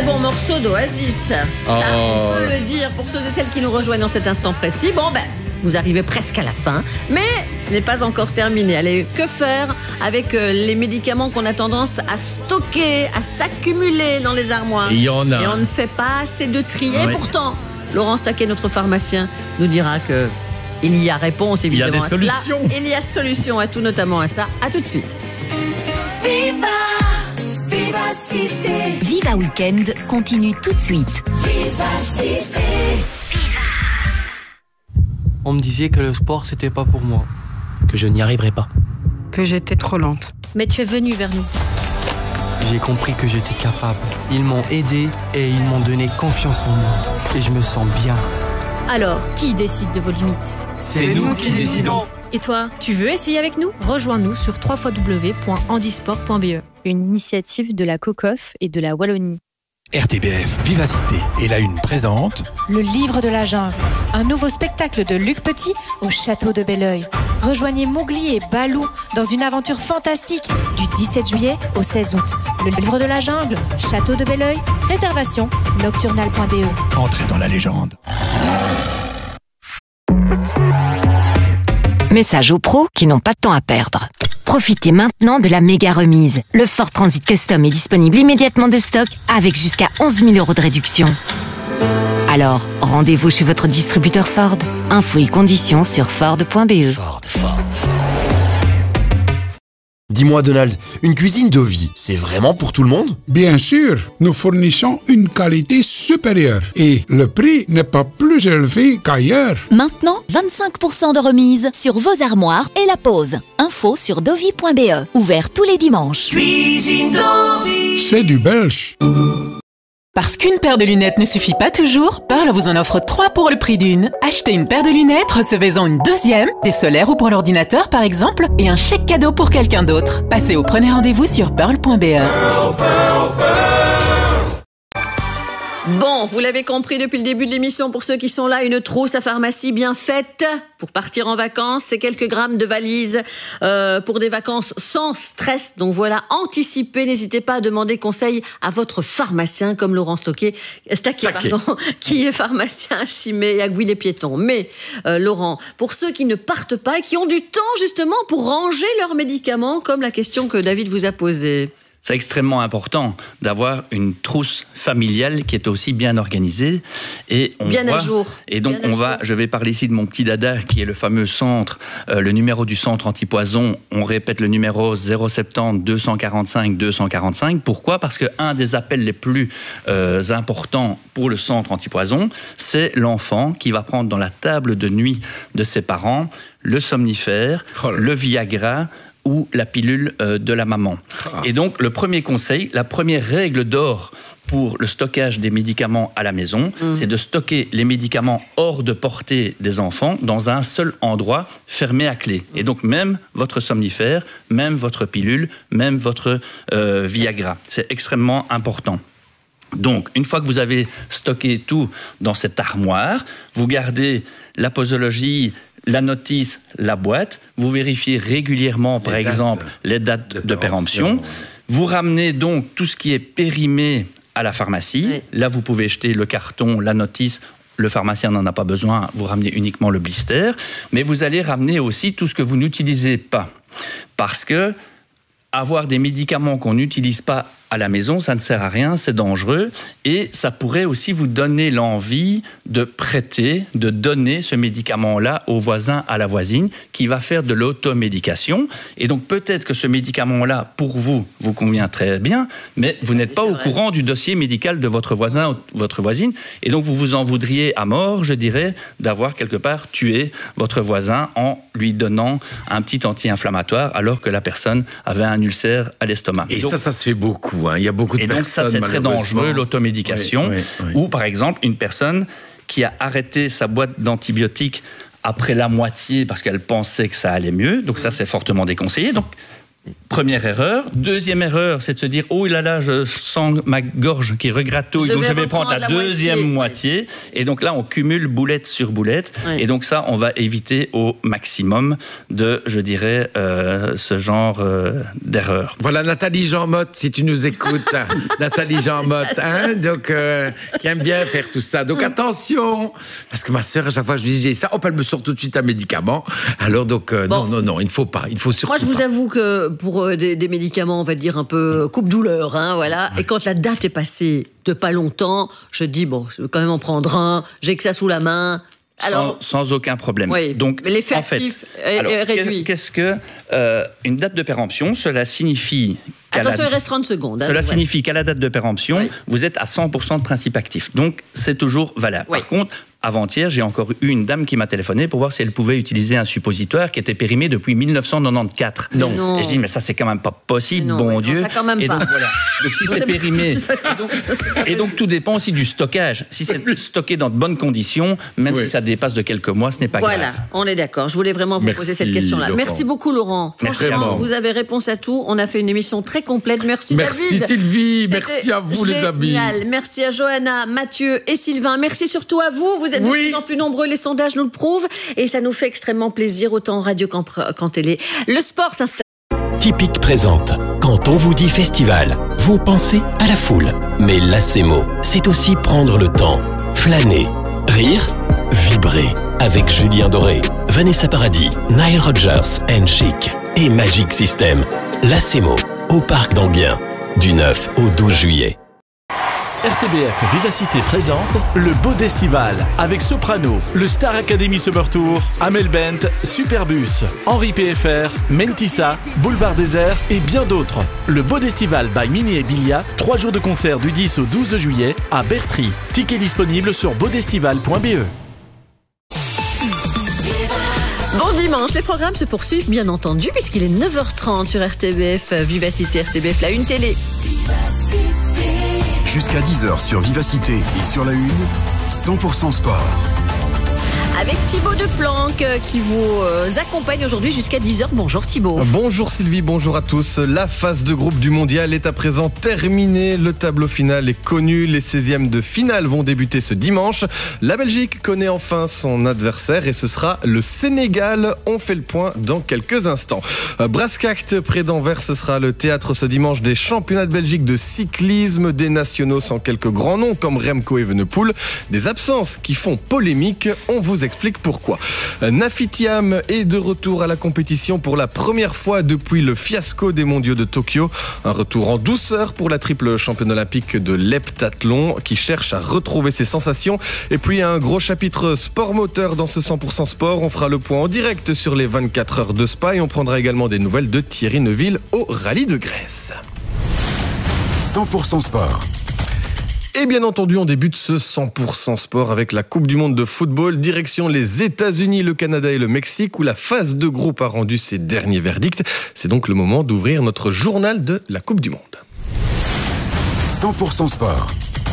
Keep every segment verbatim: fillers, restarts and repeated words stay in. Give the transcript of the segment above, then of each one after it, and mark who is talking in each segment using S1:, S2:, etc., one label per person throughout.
S1: bon morceau d'Oasis. Ça,
S2: Oh.
S1: on peut le dire pour ceux et celles qui nous rejoignent dans cet instant précis. Bon, ben, vous arrivez presque à la fin, mais ce n'est pas encore terminé. Allez, que faire avec euh, les médicaments qu'on a tendance à stocker, à s'accumuler dans les armoires?
S2: Il y en a.
S1: Et on ne fait pas assez de tri. Et
S2: Ouais.
S1: pourtant, Laurent Staquet, notre pharmacien, nous dira que il y a réponse évidemment
S2: des
S1: à cela.
S2: solutions.
S1: Il y a solution à tout, notamment à ça. À tout de suite.
S3: Viva, Vivacité,
S4: Viva Weekend continue tout de suite.
S3: Vivacité.
S5: On me disait que le sport, c'était pas pour moi, que je n'y arriverais pas.
S6: Que j'étais trop lente.
S7: Mais tu es venu vers nous.
S5: J'ai compris que j'étais capable. Ils m'ont aidé et ils m'ont donné confiance en moi. Et je me sens bien.
S7: Alors, qui décide de vos limites?
S5: C'est nous qui décidons.
S7: Et toi, tu veux essayer avec nous? Rejoins-nous sur w w w point handisport point b e.
S8: Une initiative de la COCOF et de la Wallonie.
S9: R T B F Vivacité et la Une présente
S10: Le Livre de la Jungle, un nouveau spectacle de Luc Petit au château de Belleuil. Rejoignez Mowgli et Balou dans une aventure fantastique du dix-sept juillet au seize août. Le Livre de la Jungle, château de Belleuil, réservation nocturnal point b e.
S9: Entrée dans la légende.
S4: Message aux pros qui n'ont pas de temps à perdre. Profitez maintenant de la méga remise. Le Ford Transit Custom est disponible immédiatement de stock avec jusqu'à onze mille euros de réduction. Alors, rendez-vous chez votre distributeur Ford. Infos et conditions sur ford point b e.
S9: Ford, Ford, Ford.
S11: Dis-moi Donald, une cuisine Dovi, c'est vraiment pour tout le monde?
S12: Bien sûr, nous fournissons une qualité supérieure et le prix n'est pas plus élevé qu'ailleurs.
S4: Maintenant, vingt-cinq pour cent de remise sur vos armoires et la pose. Info sur dovi point b e. Ouvert tous les dimanches.
S3: Cuisine Dovi.
S12: C'est du belge.
S13: Parce qu'une paire de lunettes ne suffit pas toujours, Pearl vous en offre trois pour le prix d'une. Achetez une paire de lunettes, recevez-en une deuxième, des solaires ou pour l'ordinateur par exemple, et un chèque cadeau pour quelqu'un d'autre. Passez ou prenez rendez-vous sur pearl point b e.
S3: Pearl, Pearl, Pearl.
S1: Bon, vous l'avez compris depuis le début de l'émission, pour ceux qui sont là, une trousse à pharmacie bien faite pour partir en vacances. C'est quelques grammes de valises euh, pour des vacances sans stress. Donc voilà, anticipez, n'hésitez pas à demander conseil à votre pharmacien, comme Laurent Stoquet, Staquet, pardon, qui est pharmacien à Chimay et à Gouy-les-Piétons. Mais euh, Laurent, pour ceux qui ne partent pas et qui ont du temps justement pour ranger leurs médicaments, comme la question que David vous a posée.
S14: C'est extrêmement important d'avoir une trousse familiale qui est aussi bien organisée et on
S1: bien
S14: voit,
S1: à jour.
S14: Et donc
S1: bien
S14: on va, je vais parler ici de mon petit dada qui est le fameux centre, euh, le numéro du centre antipoison. On répète le numéro zéro sept zéro deux cent quarante-cinq deux cent quarante-cinq. Pourquoi? Parce que un des appels les plus euh, importants pour le centre antipoison, c'est l'enfant qui va prendre dans la table de nuit de ses parents le somnifère, oh le Viagra ou la pilule euh, de la maman. Ah. Et donc, le premier conseil, la première règle d'or pour le stockage des médicaments à la maison, mmh. c'est de stocker les médicaments hors de portée des enfants dans un seul endroit fermé à clé. Mmh. Et donc, même votre somnifère, même votre pilule, même votre euh, Viagra. C'est extrêmement important. Donc, une fois que vous avez stocké tout dans cette armoire, vous gardez la posologie, la notice, la boîte, vous vérifiez régulièrement, par les exemple, dates les dates de, de péremption. péremption. Vous ramenez donc tout ce qui est périmé à la pharmacie. Oui. Là, vous pouvez jeter le carton, la notice. Le pharmacien n'en a pas besoin, vous ramenez uniquement le blister. Mais vous allez ramener aussi tout ce que vous n'utilisez pas. Parce que avoir des médicaments qu'on n'utilise pas à la maison, ça ne sert à rien, c'est dangereux. Et ça pourrait aussi vous donner l'envie de prêter, de donner ce médicament-là au voisin, à la voisine, qui va faire de l'automédication. Et donc peut-être que ce médicament-là, pour vous, vous convient très bien, mais vous n'êtes oui, pas au vrai. courant du dossier médical de votre voisin ou votre voisine. Et donc vous vous en voudriez à mort, je dirais, d'avoir quelque part tué votre voisin en lui donnant un petit anti-inflammatoire alors que la personne avait un ulcère à l'estomac.
S2: Et
S14: donc,
S2: ça, ça se fait beaucoup. Hein. Il y a beaucoup de
S14: et
S2: personnes,
S14: donc ça, c'est très dangereux, l'automédication. Oui, oui, oui. Ou par exemple, une personne qui a arrêté sa boîte d'antibiotiques après la moitié parce qu'elle pensait que ça allait mieux. Donc ça, c'est fortement déconseillé. Donc Première erreur. Deuxième erreur, c'est de se dire « Oh là là, je sens ma gorge qui regratouille, donc je vais prendre la, la deuxième moitié. moitié. Oui. » Et donc là, on cumule boulette sur boulette. Oui. Et donc ça, on va éviter au maximum de, je dirais, euh, ce genre euh, d'erreur.
S2: Voilà, Nathalie Jean-Motte, si tu nous écoutes. Nathalie Jean-Motte, hein, donc, euh, qui aime bien faire tout ça. Donc attention, parce que ma sœur, à chaque fois, je lui dis j'ai ça, hop, elle me sort tout de suite un médicament. Alors donc, euh, bon. non, non, non, il ne faut pas. Il faut surtout
S1: Moi, je vous
S2: pas.
S1: avoue que pour euh, des, des médicaments, on va dire un peu coupe-douleur, hein, voilà. Ouais. Et quand la date est passée de pas longtemps, je dis, bon, je vais quand même en prendre un, j'ai que ça sous la main.
S14: Alors, sans, sans aucun problème.
S1: Oui,
S14: donc,
S1: mais l'effet
S14: en fait,
S1: actif est, alors, est réduit.
S14: Qu'est-ce que euh, une date de péremption? Cela signifie...
S1: Attention,
S14: la...
S1: il reste trente secondes. Hein,
S14: Cela
S1: ouais.
S14: signifie qu'à la date de péremption,
S1: oui.
S14: vous êtes à cent pour cent de principe actif. Donc, c'est toujours valable. Oui. Par contre, avant-hier, j'ai encore eu une dame qui m'a téléphoné pour voir si elle pouvait utiliser un suppositoire qui était périmé depuis mille neuf cent quatre-vingt-quatorze.
S1: Non. non.
S14: Et je dis, mais ça, c'est quand même pas possible,
S1: non,
S14: bon
S1: oui,
S14: Dieu.
S1: Non, ça quand même
S14: et
S1: pas.
S14: donc, voilà. Donc, si c'est périmé. Et donc, et donc, tout dépend aussi du stockage. Si c'est stocké dans de bonnes conditions, même oui. si ça dépasse de quelques mois, ce n'est pas
S1: voilà,
S14: grave.
S1: Voilà, on est d'accord. Je voulais vraiment vous
S2: Merci,
S1: poser cette question-là.
S2: Laurent.
S1: Merci beaucoup, Laurent. Franchement,
S2: Merci.
S1: vous avez réponse à tout. On a fait une émission très complète. Merci,
S2: Merci
S1: David.
S2: Sylvie. Merci à vous,
S1: génial.
S2: les amis.
S1: Merci à Johanna, Mathieu et Sylvain. Merci surtout à vous. Vous êtes de
S2: oui.
S1: plus en plus nombreux. Les sondages nous le prouvent. Et ça nous fait extrêmement plaisir, autant en radio qu'en, qu'en télé. Le sport s'installe.
S15: Typique présente. Quand on vous dit festival, vous pensez à la foule. Mais l'Acemo, c'est aussi prendre le temps, flâner, rire, vibrer. Avec Julien Doré, Vanessa Paradis, Nile Rodgers and Chic et Magic System. L'Acemo, au Parc d'Enghien, du neuf au douze juillet.
S16: R T B F Vivacité présente le Bodestival avec Soprano, le Star Academy Summer Tour, Amel Bent, Superbus, Henri P F R, Mentissa, Boulevard Désert et bien d'autres. Le Bodestival by Mini et Bilia, trois jours de concert du dix au douze juillet à Bertry. Tickets disponibles sur bodestival point b e.
S1: Bon dimanche, les programmes se poursuivent bien entendu puisqu'il est neuf heures trente sur R T B F Vivacité, R T B F la une télé.
S17: Jusqu'à dix heures sur Vivacité et sur la une, cent pour cent sport.
S1: Avec Thibaut Deplanque qui vous accompagne aujourd'hui jusqu'à dix heures. Bonjour Thibaut.
S18: Bonjour Sylvie, bonjour à tous. La phase de groupe du mondial est à présent terminée. Le tableau final est connu. Les seizièmes de finale vont débuter ce dimanche. La Belgique connaît enfin son adversaire et ce sera le Sénégal. On fait le point dans quelques instants. Brascacht près d'Anvers, ce sera le théâtre ce dimanche des championnats de Belgique de cyclisme, des nationaux sans quelques grands noms comme Remco Evenepoel. Des absences qui font polémique. On vous explique pourquoi. Nafitiam est de retour à la compétition pour la première fois depuis le fiasco des mondiaux de Tokyo. Un retour en douceur pour la triple championne olympique de l'heptathlon qui cherche à retrouver ses sensations. Et puis un gros chapitre sport moteur dans ce cent pour cent sport. On fera le point en direct sur les vingt-quatre heures de Spa et on prendra également des nouvelles de Thierry Neuville au Rallye de Grèce.
S17: cent pour cent sport.
S18: Et bien entendu, on débute ce cent pour cent sport avec la Coupe du Monde de football. Direction les États-Unis, le Canada et le Mexique où la phase de groupe a rendu ses derniers verdicts. C'est donc le moment d'ouvrir notre journal de la Coupe du Monde.
S17: cent pour cent sport.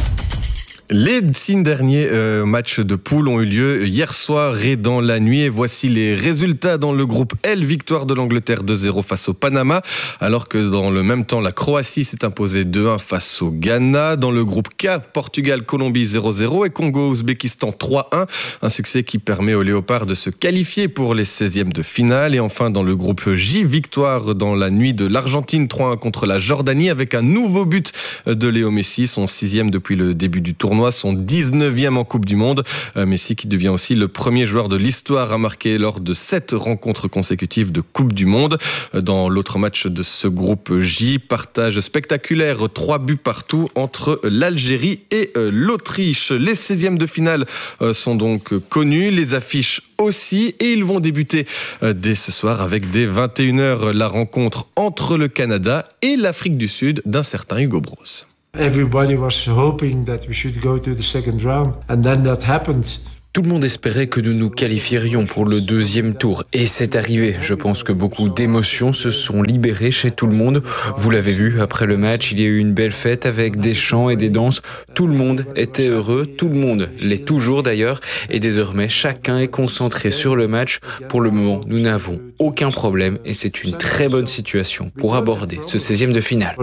S18: Les six derniers euh, matchs de poule ont eu lieu hier soir et dans la nuit. Et voici les résultats dans le groupe L. Victoire de l'Angleterre deux zéro face au Panama. Alors que dans le même temps, la Croatie s'est imposée deux un face au Ghana. Dans le groupe K, Portugal-Colombie zéro zéro et Congo-Ouzbékistan trois un. Un succès qui permet aux Léopards de se qualifier pour les seizièmes de finale. Et enfin, dans le groupe J, victoire dans la nuit de l'Argentine trois un contre la Jordanie avec un nouveau but de Léo Messi, son sixième depuis le début du tournoi. Son dix-neuvième en Coupe du Monde. Messi qui devient aussi le premier joueur de l'histoire à marquer lors de sept rencontres consécutives de Coupe du Monde. Dans l'autre match de ce groupe J, partage spectaculaire, trois buts partout entre l'Algérie et l'Autriche. Les seizièmes de finale sont donc connus, les affiches aussi, et ils vont débuter dès ce soir avec dès vingt et une heures la rencontre entre le Canada et l'Afrique du Sud d'un certain Hugo Broos.
S19: Everybody was hoping that we should go to the second round, and then that happened. Tout le monde espérait que nous nous qualifierions pour le deuxième tour et c'est arrivé. Je pense que beaucoup d'émotions se sont libérées chez tout le monde. Vous l'avez vu, après le match, il y a eu une belle fête avec des chants et des danses. Tout le monde était heureux, tout le monde l'est toujours d'ailleurs. Et désormais, chacun est concentré sur le match. Pour le moment, nous n'avons aucun problème et c'est une très bonne situation pour aborder ce seizième de finale.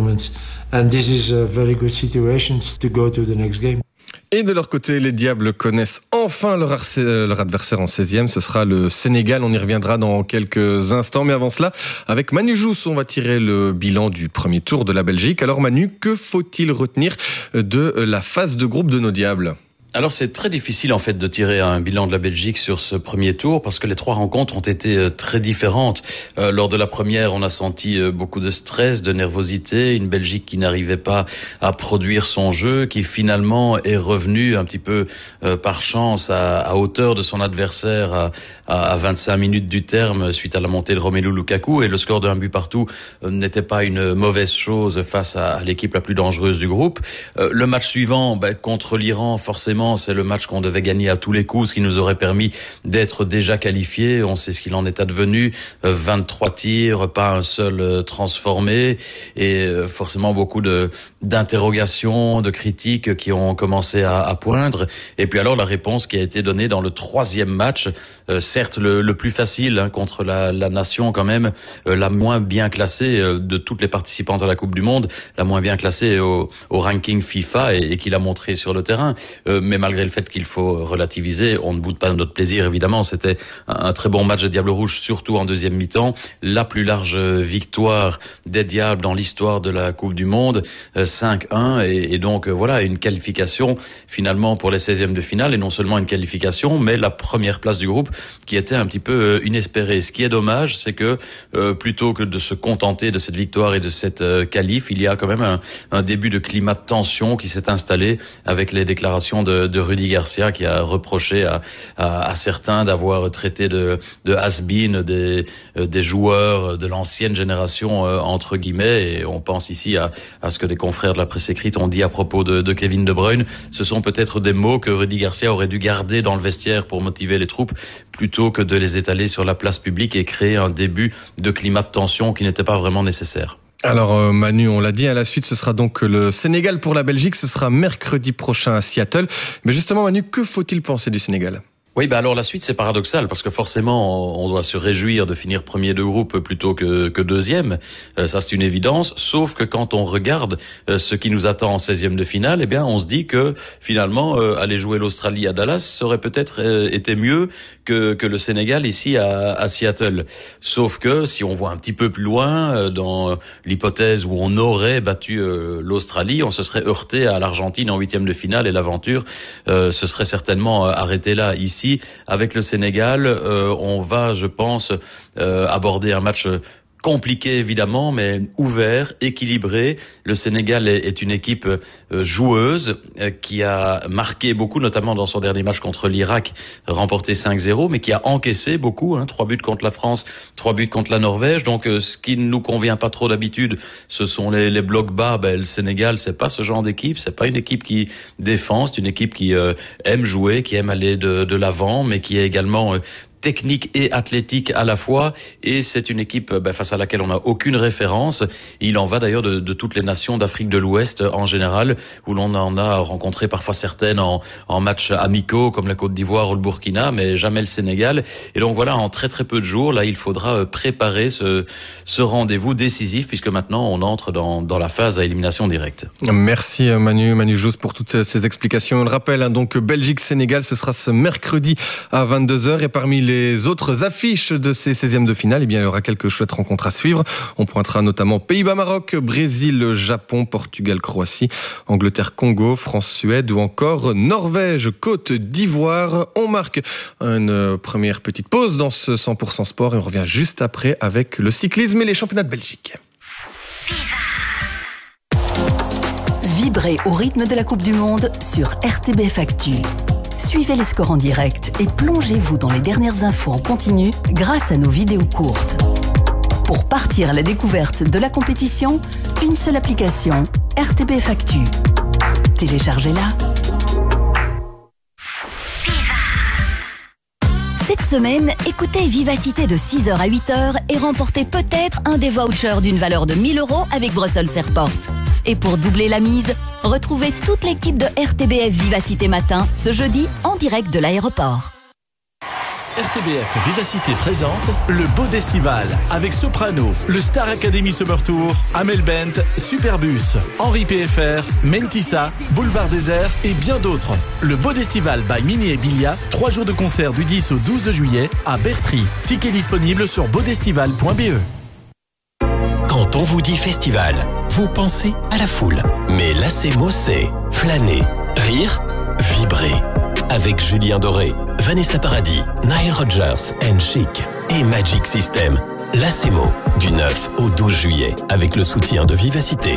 S18: Et de leur côté, les Diables connaissent enfin leur, leur adversaire en seizième. Ce sera le Sénégal. On y reviendra dans quelques instants. Mais avant cela, avec Manu Jousse, on va tirer le bilan du premier tour de la Belgique. Alors Manu, que faut-il retenir de la phase de groupe de nos Diables ?
S20: Alors c'est très difficile en fait de tirer un bilan de la Belgique sur ce premier tour parce que les trois rencontres ont été très différentes. Euh, lors de la première, on a senti beaucoup de stress, de nervosité, une Belgique qui n'arrivait pas à produire son jeu, qui finalement est revenue un petit peu euh, par chance à, à hauteur de son adversaire à, à vingt-cinq minutes du terme suite à la montée de Romelu Lukaku, et le score d'un but partout euh, n'était pas une mauvaise chose face à, à l'équipe la plus dangereuse du groupe. Euh, le match suivant, ben, contre l'Iran, forcément c'est le match qu'on devait gagner à tous les coups, ce qui nous aurait permis d'être déjà qualifiés. On sait ce qu'il en est advenu. vingt-trois tirs, pas un seul transformé, et forcément beaucoup de d'interrogations, de critiques qui ont commencé à, à poindre. Et puis alors la réponse qui a été donnée dans le troisième match, euh, certes le, le plus facile hein, contre la, la nation quand même, euh, la moins bien classée euh, de toutes les participantes à la Coupe du Monde, la moins bien classée au, au ranking FIFA et, et qui l'a montré sur le terrain. Euh, mais malgré le fait qu'il faut relativiser, on ne boude pas de notre plaisir évidemment. C'était un, un très bon match des Diables Rouges, surtout en deuxième mi-temps. La plus large victoire des Diables dans l'histoire de la Coupe du Monde. Euh, cinq un et, et donc euh, voilà une qualification finalement pour les seizièmes de finale, et non seulement une qualification mais la première place du groupe qui était un petit peu euh, inespérée. Ce qui est dommage, c'est que euh, plutôt que de se contenter de cette victoire et de cette euh, qualif, il y a quand même un, un début de climat de tension qui s'est installé avec les déclarations de, de Rudy Garcia qui a reproché à, à, à certains d'avoir traité de, de has-been des, euh, des joueurs de l'ancienne génération euh, entre guillemets, et on pense ici à, à ce que des confrères de la presse écrite ont dit à propos de, de Kevin De Bruyne. Ce sont peut-être des mots que Rudy Garcia aurait dû garder dans le vestiaire pour motiver les troupes, plutôt que de les étaler sur la place publique et créer un début de climat de tension qui n'était pas vraiment nécessaire.
S18: Alors euh, Manu, on l'a dit, à la suite ce sera donc le Sénégal pour la Belgique, ce sera mercredi prochain à Seattle. Mais justement Manu, que faut-il penser du Sénégal ?
S20: Oui, bah alors la suite c'est paradoxal parce que forcément on doit se réjouir de finir premier de groupe plutôt que que deuxième. Euh, ça c'est une évidence. Sauf que quand on regarde euh, ce qui nous attend en seizième de finale, eh bien on se dit que finalement euh, aller jouer l'Australie à Dallas serait peut-être euh, été mieux que que le Sénégal ici à, à Seattle. Sauf que si on voit un petit peu plus loin euh, dans l'hypothèse où on aurait battu euh, l'Australie, on se serait heurté à l'Argentine en huitième de finale et l'aventure euh, se serait certainement euh, arrêtée là. Ici, avec le Sénégal, euh, on va, je pense, euh, aborder un match compliqué évidemment, mais ouvert, équilibré. Le Sénégal est, est une équipe euh, joueuse euh, qui a marqué beaucoup, notamment dans son dernier match contre l'Irak, remporté cinq zéro, mais qui a encaissé beaucoup, hein, trois buts contre la France, trois buts contre la Norvège. Donc euh, ce qui ne nous convient pas trop d'habitude, ce sont les, les blocs bas. Ben, le Sénégal, c'est pas ce genre d'équipe, c'est pas une équipe qui défend, c'est une équipe qui euh, aime jouer, qui aime aller de, de l'avant, mais qui est également euh, technique et athlétique à la fois, et c'est une équipe ben, face à laquelle on n'a aucune référence. Il en va d'ailleurs de, de toutes les nations d'Afrique de l'Ouest en général, où l'on en a rencontré parfois certaines en, en matchs amicaux comme la Côte d'Ivoire ou le Burkina, mais jamais le Sénégal. Et donc voilà, en très très peu de jours, là il faudra préparer ce, ce rendez-vous décisif, puisque maintenant on entre dans, dans la phase à élimination directe.
S18: Merci Manu, Manu Jousse pour toutes ces explications. On le rappelle, hein, donc Belgique-Sénégal, ce sera ce mercredi à vingt-deux heures, et parmi les Les autres affiches de ces seizièmes de finale, eh bien, il y aura quelques chouettes rencontres à suivre. On pointera notamment Pays-Bas-Maroc, Brésil-Japon, Portugal-Croatie, Angleterre-Congo, France-Suède ou encore Norvège-Côte d'Ivoire. On marque une première petite pause dans ce cent pour cent sport et on revient juste après avec le cyclisme et les championnats de Belgique.
S21: Vibrez au rythme de la Coupe du Monde sur R T B F Actu. Suivez les scores en direct et plongez-vous dans les dernières infos en continu grâce à nos vidéos courtes. Pour partir à la découverte de la compétition, une seule application, R T B F Actu. Téléchargez-la. semaine, écoutez Vivacité de six heures à huit heures et remportez peut-être un des vouchers d'une valeur de mille euros avec Brussels Airport. Et pour doubler la mise, retrouvez toute l'équipe de R T B F Vivacité Matin ce jeudi en direct de l'aéroport.
S16: R T B F Vivacité présente le Beau d'Estival avec Soprano, le Star Academy Summer Tour, Amel Bent, Superbus, Henri P F R, Mentissa, Boulevard Désert et bien d'autres. Le Beau d'Estival by Mini et Bilia, trois jours de concert du dix au douze juillet à Bertry. Tickets disponibles sur beaudestival point b e.
S15: Quand on vous dit festival, vous pensez à la foule. Mais l'Acemo, c'est flâner, rire, vibrer. Avec Julien Doré, Vanessa Paradis, Nile Rodgers and Chic et Magic System. L'Acemo, du neuf au douze juillet, avec le soutien de Vivacité.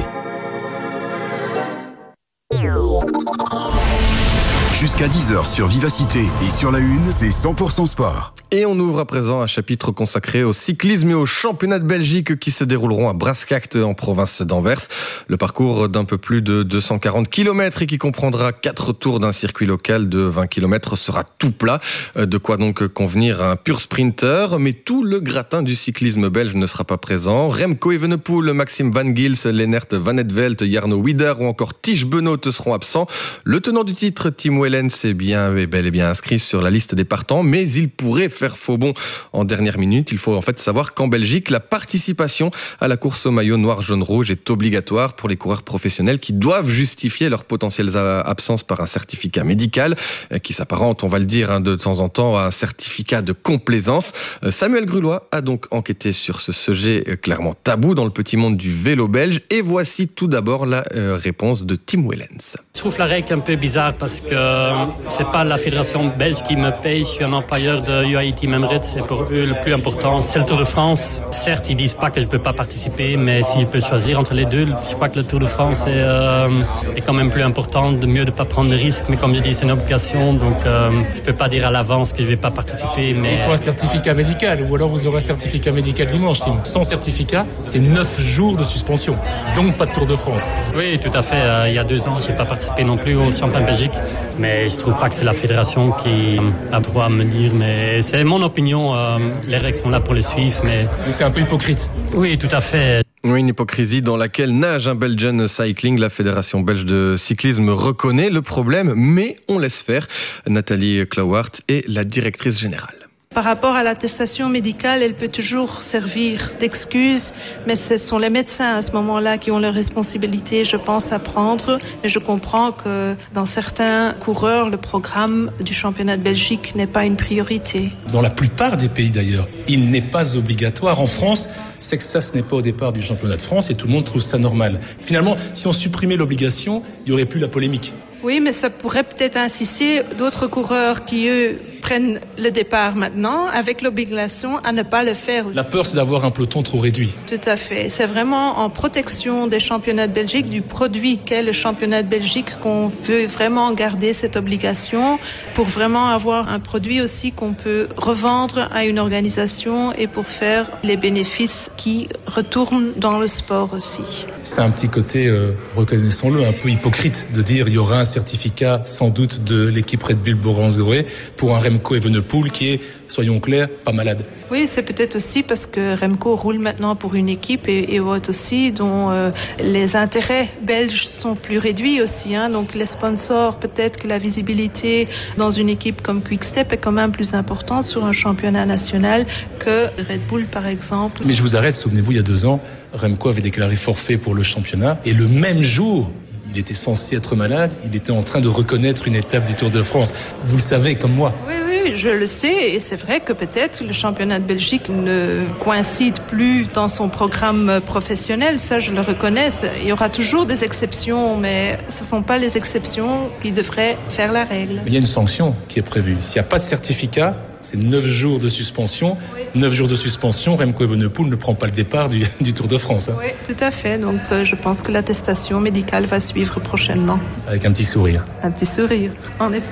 S17: Jusqu'à dix heures sur Vivacité et sur la Une, c'est cent pour cent sport.
S18: Et on ouvre à présent un chapitre consacré au cyclisme et aux championnats de Belgique qui se dérouleront à Brascacht en province d'Anvers. Le parcours d'un peu plus de deux cent quarante kilomètres et qui comprendra quatre tours d'un circuit local de vingt kilomètres sera tout plat. De quoi donc convenir à un pur sprinter. Mais tout le gratin du cyclisme belge ne sera pas présent. Remco Evenepoel, Maxime Van Gils, Lennart Van Etvelt, Jarno Wieder ou encore Tige Benoot seront absents. Le tenant du titre, Tim Wellens, est bien, est bel et bien inscrit sur la liste des partants, mais il pourrait faire faux bond en dernière minute. Il faut en fait savoir qu'en Belgique, la participation à la course au maillot noir-jaune-rouge est obligatoire pour les coureurs professionnels qui doivent justifier leurs potentielles absences par un certificat médical qui s'apparente, on va le dire, hein, de temps en temps à un certificat de complaisance. Samuel Grulois a donc enquêté sur ce sujet clairement tabou dans le petit monde du vélo belge et voici tout d'abord la euh, réponse de Tim Wellens.
S6: Je trouve la règle un peu bizarre parce que c'est pas la fédération belge qui me paye, je suis un employeur de U A E Team Emirates, c'est pour eux le plus important. C'est le Tour de France. Certes, ils disent pas que je peux pas participer, mais si je peux choisir entre les deux, je crois que le Tour de France est, euh, est quand même plus important, de mieux de pas prendre de risques. Mais comme je dis, c'est une obligation, donc euh, je peux pas dire à l'avance que je vais pas participer. Mais
S22: il faut un certificat médical, ou alors vous aurez un certificat médical dimanche. Tim. Sans certificat, c'est neuf jours de suspension, donc pas de Tour de France.
S6: Oui, tout à fait. Euh, il y a deux ans, j'ai pas participé non plus au championnat Belgique, mais je trouve pas que c'est la fédération qui a droit à me dire. Mais c'est mon opinion. Euh, les règles sont là pour les suivre, mais
S22: mais c'est un peu hypocrite.
S6: Oui, tout à fait.
S18: Oui, une hypocrisie dans laquelle nage un Belgian Cycling. La Fédération belge de cyclisme reconnaît le problème, mais on laisse faire. Nathalie Klauwart est la directrice générale.
S23: Par rapport à l'attestation médicale, elle peut toujours servir d'excuse, mais ce sont les médecins à ce moment-là qui ont la responsabilité, je pense, à prendre. Et je comprends que dans certains coureurs, le programme du championnat de Belgique n'est pas une priorité.
S22: Dans la plupart des pays d'ailleurs, il n'est pas obligatoire. En France, c'est que ça, ce n'est pas au départ du championnat de France et tout le monde trouve ça normal. Finalement, si on supprimait l'obligation, il n'y aurait plus la polémique.
S23: Oui, mais ça pourrait peut-être insister d'autres coureurs qui, eux, prennent le départ maintenant avec l'obligation à ne pas le faire aussi.
S22: La peur, c'est d'avoir un peloton trop réduit.
S23: Tout à fait. C'est vraiment en protection des championnats de Belgique, du produit qu'est le championnat de Belgique, qu'on veut vraiment garder cette obligation pour vraiment avoir un produit aussi qu'on peut revendre à une organisation et pour faire les bénéfices qui retournent dans le sport aussi.
S22: C'est un petit côté, euh, reconnaissons-le, un peu hypocrite de dire il y aura un certificat sans doute de l'équipe Red Bull Borans-Goé pour un Remco Evenepoel qui est, soyons clairs, pas malade.
S23: Oui, c'est peut-être aussi parce que Remco roule maintenant pour une équipe et, et Wout aussi, dont euh, les intérêts belges sont plus réduits aussi. Hein, donc les sponsors, peut-être que la visibilité dans une équipe comme Quick-Step est quand même plus importante sur un championnat national que Red Bull, par exemple.
S22: Mais je vous arrête, souvenez-vous, il y a deux ans, Remco avait déclaré forfait pour le championnat et le même jour, il était censé être malade, il était en train de reconnaître une étape du Tour de France. Vous le savez comme moi.
S23: Oui, oui, je le sais. Et c'est vrai que peut-être le championnat de Belgique ne coïncide plus dans son programme professionnel. Ça, je le reconnais. Il y aura toujours des exceptions, mais ce ne sont pas les exceptions qui devraient faire la règle.
S22: Il y a une sanction qui est prévue. S'il n'y a pas de certificat, c'est neuf jours de suspension. Oui. neuf jours de suspension, Remco Evenepoel ne prend pas le départ du, du Tour de France. Hein.
S23: Oui, tout à fait. Donc euh, je pense que l'attestation médicale va suivre prochainement.
S22: Avec un petit sourire.
S23: Un petit sourire, en effet.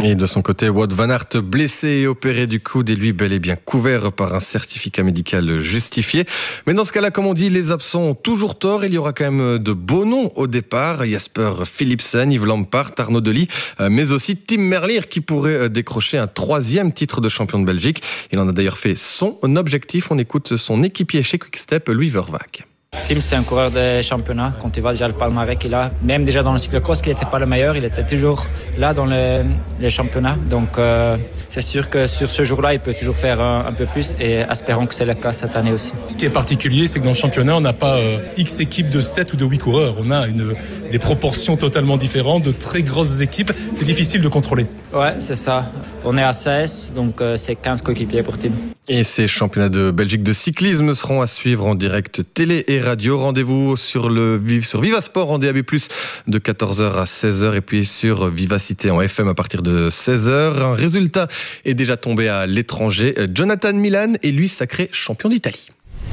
S18: Et de son côté, Wout van Aert, blessé et opéré du coude, et lui bel et bien couvert par un certificat médical justifié. Mais dans ce cas-là, comme on dit, les absents ont toujours tort. Il y aura quand même de beaux noms au départ. Jasper Philipsen, Yves Lampaert, Arnaud Delis, mais aussi Tim Merlier qui pourrait décrocher un troisième titre de champion de Belgique. Il en a d'ailleurs fait son objectif. On écoute son équipier chez Quick-Step, Louis Vervaek.
S5: Tim, c'est un coureur de championnat. Quand tu vois déjà le palmarès qu'il a, même déjà dans le cyclocross, qu'il n'était pas le meilleur, il était toujours là dans le, les championnats. Donc, euh, c'est sûr que sur ce jour-là, il peut toujours faire un, un peu plus et espérons que c'est le cas cette année aussi.
S22: Ce qui est particulier, c'est que dans le championnat, on n'a pas euh, X équipes de sept ou de huit coureurs. On a une, des proportions totalement différentes, de très grosses équipes. C'est difficile de contrôler.
S5: Ouais, c'est ça. On est à seize, donc euh, c'est quinze coéquipiers pour Tim.
S18: Et ces championnats de Belgique de cyclisme seront à suivre en direct télé et radio. Rendez-vous sur le sur Vivasport en D A B plus, de quatorze heures à seize heures, et puis sur Vivacité en F M à partir de seize heures. Un résultat est déjà tombé à l'étranger. Jonathan Milan est lui sacré champion d'Italie.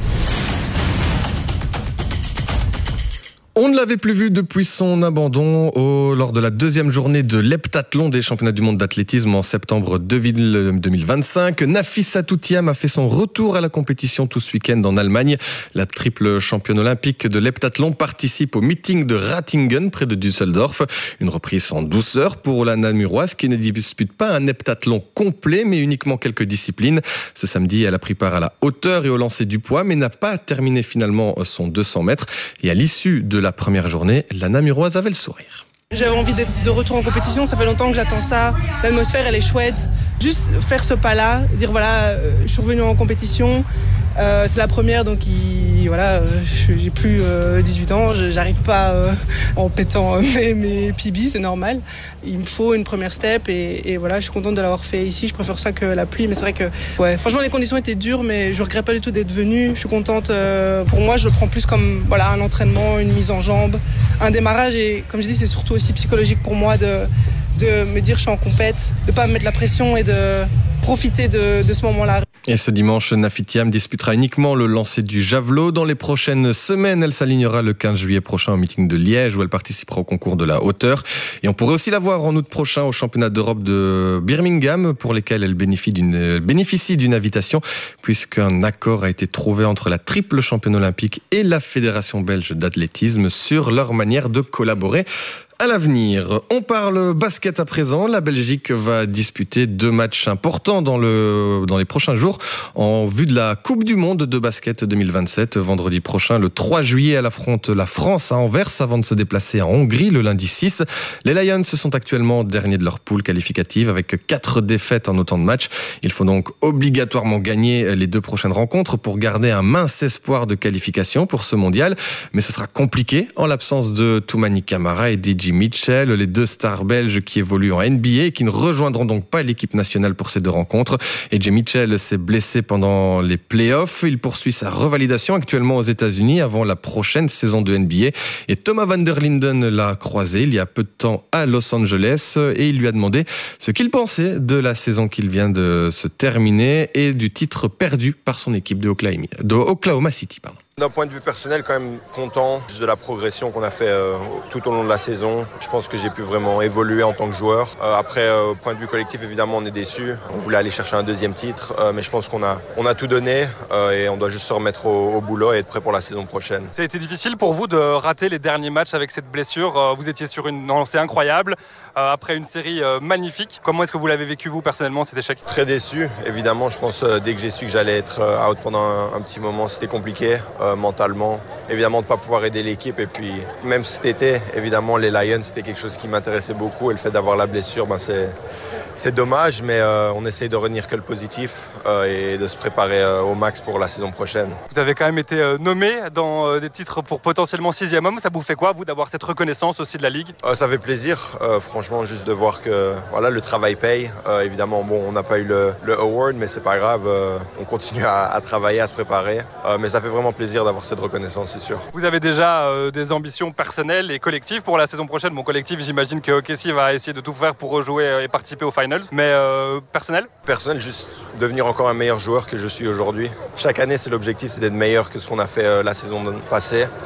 S18: On ne l'avait plus vu depuis son abandon au, lors de la deuxième journée de l'heptathlon des championnats du monde d'athlétisme en septembre deux mille vingt-cinq. Nafisa Toutiam a fait son retour à la compétition tout ce week-end en Allemagne. La triple championne olympique de l'heptathlon participe au meeting de Ratingen près de Düsseldorf. Une reprise en douceur pour la Namuroise qui ne dispute pas un heptathlon complet mais uniquement quelques disciplines. Ce samedi, elle a pris part à la hauteur et au lancer du poids mais n'a pas terminé finalement son deux cents mètres. Et à l'issue de la La première journée, la Namuroise avait le sourire.
S7: J'avais envie d'être de retour en compétition, ça fait longtemps que j'attends ça. L'atmosphère, elle est chouette. Juste faire ce pas-là, dire voilà, euh, je suis revenu en compétition. Euh, c'est la première, donc il, voilà, euh, j'ai plus euh, dix-huit ans, j'arrive pas euh, en pétant euh, mes, mes P B, c'est normal. Il me faut une première step et, et voilà, je suis contente de l'avoir fait ici. Je préfère ça que la pluie, mais c'est vrai que, ouais, franchement, les conditions étaient dures, mais je regrette pas du tout d'être venue. Je suis contente. Euh, pour moi, je le prends plus comme voilà un entraînement, une mise en jambe, un démarrage et comme je dis, c'est surtout aussi psychologique pour moi de de me dire je suis en compète, de pas me mettre la pression et de profiter de, de ce moment-là.
S18: Et ce dimanche, Nafitiam disputera uniquement le lancer du javelot. Dans les prochaines semaines, elle s'alignera le quinze juillet prochain au meeting de Liège où elle participera au concours de la hauteur. Et on pourrait aussi la voir en août prochain au championnat d'Europe de Birmingham pour lesquels elle bénéficie d'une, bénéficie d'une invitation puisqu'un accord a été trouvé entre la triple championne olympique et la Fédération belge d'athlétisme sur leur manière de collaborer à l'avenir. On parle basket à présent. La Belgique va disputer deux matchs importants dans, le, dans les prochains jours en vue de la Coupe du Monde de basket deux mille vingt-sept. Vendredi prochain, le trois juillet, elle affronte la France à Anvers avant de se déplacer en Hongrie le lundi six. Les Lions sont actuellement derniers de leur poule qualificative avec quatre défaites en autant de matchs. Il faut donc obligatoirement gagner les deux prochaines rencontres pour garder un mince espoir de qualification pour ce mondial. Mais ce sera compliqué en l'absence de Toumani Camara et D J Mitchell, les deux stars belges qui évoluent en N B A et qui ne rejoindront donc pas l'équipe nationale pour ces deux rencontres. Et J. Mitchell s'est blessé pendant les playoffs. Il poursuit sa revalidation actuellement aux États-Unis avant la prochaine saison de N B A. Et Thomas van der Linden l'a croisé il y a peu de temps à Los Angeles et il lui a demandé ce qu'il pensait de la saison qui vient de se terminer et du titre perdu par son équipe de Oklahoma, de Oklahoma City. Pardon.
S8: D'un point de vue personnel, quand même content de la progression qu'on a fait euh, tout au long de la saison. Je pense que j'ai pu vraiment évoluer en tant que joueur. Euh, après, euh, point de vue collectif, évidemment, on est déçus. On voulait aller chercher un deuxième titre, euh, mais je pense qu'on a, on a tout donné euh, et on doit juste se remettre au, au boulot et être prêt pour la saison prochaine.
S24: Ça a été difficile pour vous de rater les derniers matchs avec cette blessure. Vous étiez sur une lancée incroyable euh, après une série euh, magnifique. Comment est-ce que vous l'avez vécu, vous, personnellement, cet échec?
S8: Très déçu, évidemment. Je pense euh, dès que j'ai su que j'allais être euh, out pendant un, un petit moment, c'était compliqué. Euh, mentalement, évidemment de ne pas pouvoir aider l'équipe et puis même cet été, évidemment les Lions c'était quelque chose qui m'intéressait beaucoup et le fait d'avoir la blessure, ben, c'est, c'est dommage mais euh, on essaye de retenir que le positif euh, et de se préparer euh, au max pour la saison prochaine.
S24: Vous avez quand même été euh, nommé dans euh, des titres pour potentiellement sixième homme, ça vous fait quoi vous d'avoir cette reconnaissance aussi de la Ligue?
S8: euh, Ça fait plaisir, euh, franchement juste de voir que voilà, le travail paye, euh, évidemment bon, on n'a pas eu le, le award mais c'est pas grave, euh, on continue à, à travailler, à se préparer euh, mais ça fait vraiment plaisir d'avoir cette reconnaissance. C'est sûr.
S24: Vous avez déjà euh, des ambitions personnelles et collectives pour la saison prochaine. Mon collectif, j'imagine que O K C va essayer de tout faire pour rejouer et participer aux finals. Mais euh, personnel
S8: Personnel, juste devenir encore un meilleur joueur que je suis aujourd'hui. Chaque année, c'est l'objectif, c'est d'être meilleur que ce qu'on a fait euh, la saison passée.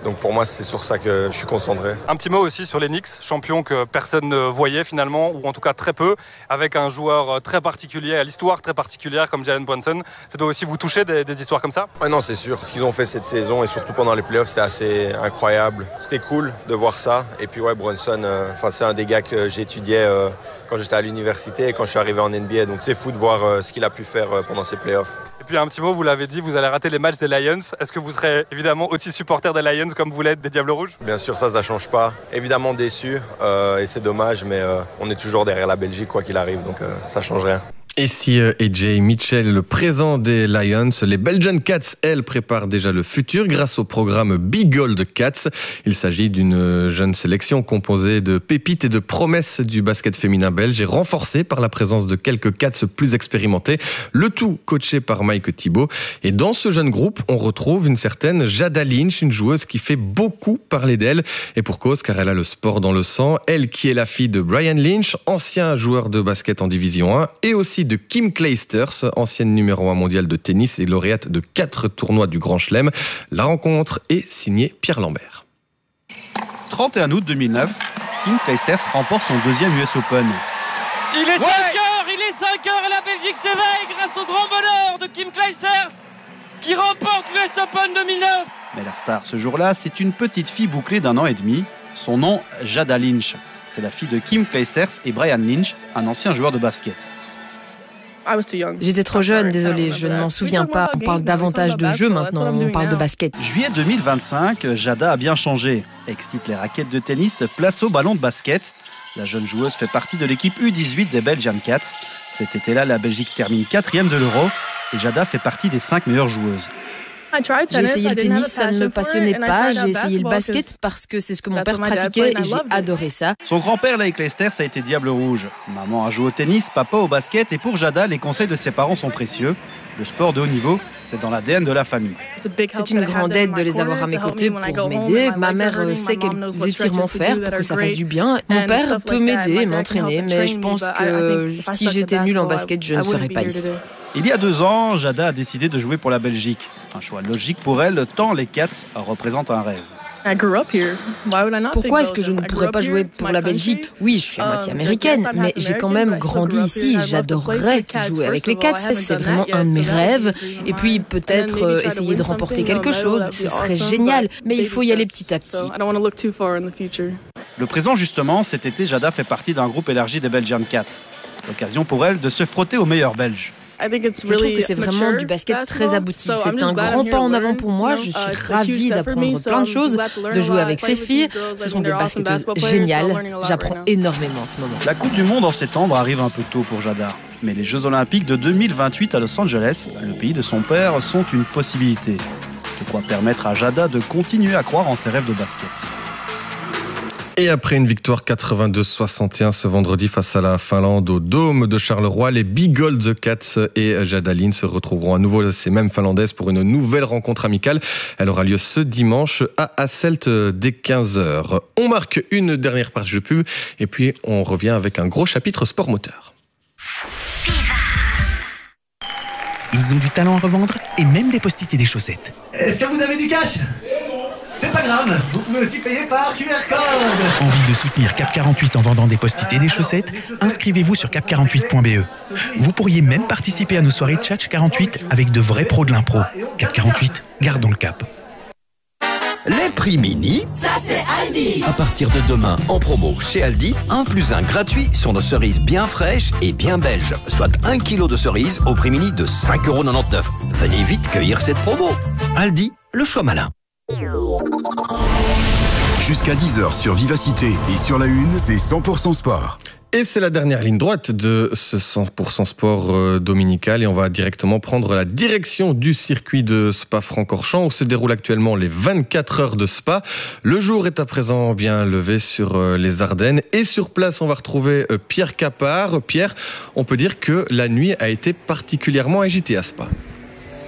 S8: Donc pour moi, c'est sur ça que je suis concentré.
S24: Un petit mot aussi sur les Knicks, champion que personne ne voyait finalement, ou en tout cas très peu, avec un joueur très particulier, à l'histoire très particulière comme Jalen Brunson. Ça doit aussi vous toucher des, des histoires comme ça?
S8: Ouais, non, c'est sûr. Ce qu'ils ont fait cette saison et surtout pendant les playoffs, c'était assez incroyable. C'était cool de voir ça. Et puis ouais, Brunson, euh, c'est un des gars que j'étudiais euh, quand j'étais à l'université et quand je suis arrivé en N B A. Donc c'est fou de voir euh, ce qu'il a pu faire euh, pendant ces playoffs.
S24: Et puis un petit mot, vous l'avez dit, vous allez rater les matchs des Lions. Est-ce que vous serez évidemment aussi supporter des Lions comme vous l'êtes des Diables Rouges?
S8: Bien sûr, ça, ça change pas. Évidemment déçu euh, et c'est dommage, mais euh, on est toujours derrière la Belgique quoi qu'il arrive, donc euh, ça change rien.
S18: Et si A J Mitchell, le présent des Lions, les Belgian Cats, elles, préparent déjà le futur grâce au programme Big Gold Cats. Il s'agit d'une jeune sélection composée de pépites et de promesses du basket féminin belge et renforcée par la présence de quelques Cats plus expérimentés, le tout coaché par Mike Thibault. Et dans ce jeune groupe, on retrouve une certaine Jada Lynch, une joueuse qui fait beaucoup parler d'elle. Et pour cause, car elle a le sport dans le sang. Elle qui est la fille de Brian Lynch, ancien joueur de basket en Division un, et aussi de Kim Clijsters, ancienne numéro un mondiale de tennis et lauréate de quatre tournois du Grand Chelem. La rencontre est signée Pierre Lambert.
S4: trente et un août deux mille neuf, Kim Clijsters remporte son deuxième U S Open.
S9: Il est cinq heures, il est cinq heures et la Belgique s'éveille grâce au grand bonheur de Kim Clijsters qui remporte l'U S Open deux mille neuf.
S4: Mais la star ce jour-là, c'est une petite fille bouclée d'un an et demi. Son nom, Jada Lynch. C'est la fille de Kim Clijsters et Brian Lynch, un ancien joueur de basket.
S10: J'étais trop jeune, désolé, je ne m'en souviens pas. On parle davantage de jeu maintenant, on parle de basket.
S4: Juillet deux mille vingt-cinq, Jada a bien changé. Excite les raquettes de tennis, place au ballon de basket. La jeune joueuse fait partie de l'équipe U dix-huit des Belgian Cats. Cet été-là, la Belgique termine quatrième de l'Euro et Jada fait partie des cinq meilleures joueuses.
S10: J'ai essayé le tennis, ça ne me passionnait pas. J'ai essayé le basket parce que c'est ce que mon père pratiquait et j'ai adoré ça.
S4: Son grand-père, Leigh Clijsters, a été Diable Rouge. Maman a joué au tennis, papa au basket et pour Jada, les conseils de ses parents sont précieux. Le sport de haut niveau, c'est dans l'A D N de la famille.
S10: C'est une grande aide de les avoir à mes côtés pour m'aider. Ma mère sait quels étirements faire pour que ça fasse du bien. Mon père peut m'aider et m'entraîner, mais je pense que si j'étais nulle en basket, je ne serais pas ici.
S4: Il y a deux ans, Jada a décidé de jouer pour la Belgique. Un choix logique pour elle, tant les Cats représentent un rêve.
S10: Pourquoi est-ce que je ne pourrais pas jouer pour la Belgique? Oui, je suis à moitié américaine, mais j'ai quand même grandi ici. J'adorerais jouer avec les Cats. C'est vraiment un de mes rêves. Et puis peut-être euh, essayer de remporter quelque chose. Ce serait génial, mais il faut y aller petit à petit.
S4: Le présent, justement, cet été, Jada fait partie d'un groupe élargi des Belgian Cats. L'occasion pour elle de se frotter aux meilleurs Belges.
S10: Je trouve que c'est vraiment du basket très abouti. C'est un grand pas en avant pour moi. Je suis ravie d'apprendre plein de choses, de jouer avec ces filles. Ce sont des basketteuses géniales. J'apprends énormément en ce moment.
S4: La Coupe du Monde en septembre arrive un peu tôt pour Jada. Mais les Jeux Olympiques de deux mille vingt-huit à Los Angeles, le pays de son père, sont une possibilité. De quoi permettre à Jada de continuer à croire en ses rêves de basket.
S18: Et après une victoire quatre-vingt-deux soixante et un ce vendredi face à la Finlande au Dôme de Charleroi, les Big Gold Cats et Jada Lynch se retrouveront à nouveau, ces mêmes Finlandaises, pour une nouvelle rencontre amicale. Elle aura lieu ce dimanche à Hasselt dès quinze heures. On marque une dernière page de pub et puis on revient avec un gros chapitre sport moteur.
S11: Ils ont du talent à revendre et même des post-it et des chaussettes.
S25: Est-ce que vous avez du cash ? C'est pas grave, vous pouvez aussi payer par Q R code.
S11: Envie de soutenir Cap quarante-huit en vendant des post-it et des chaussettes ? Inscrivez-vous sur cap quarante-huit point b e. Vous pourriez même participer à nos soirées de Tchatch quarante-huit avec de vrais pros de l'impro. Cap quarante-huit, gardons le cap.
S26: Les prix mini,
S3: ça c'est Aldi.
S26: À partir de demain, en promo chez Aldi, un plus un gratuit sur nos cerises bien fraîches et bien belges. Soit un kilo de cerises au prix mini de cinq euros quatre-vingt-dix-neuf. Venez vite cueillir cette promo. Aldi, le choix malin.
S17: Jusqu'à dix heures sur Vivacité et sur la Une, c'est cent pour cent sport.
S18: Et c'est la dernière ligne droite de ce cent pour cent sport euh, dominical et on va directement prendre la direction du circuit de Spa-Francorchamps où se déroulent actuellement les vingt-quatre heures de Spa. Le jour est à présent bien levé sur euh, les Ardennes et sur place on va retrouver euh, Pierre Capard. Pierre, on peut dire que la nuit a été particulièrement agitée à Spa.